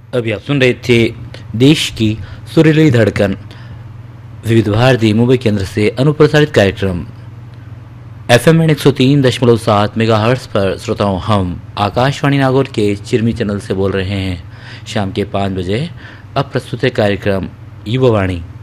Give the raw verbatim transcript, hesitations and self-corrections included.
अभी आप सुन रहे थे देश की सुरीली धड़कन विविध भारती मुंबई केंद्र से अनुप्रसारित कार्यक्रम एफ एम एक सौ तीन दशमलव सात मेगा हर्ट्स पर श्रोताओं हम आकाशवाणी नागौर के चिरमी चैनल से बोल रहे हैं। शाम के पाँच बजे अब प्रस्तुत है कार्यक्रम युवावाणी।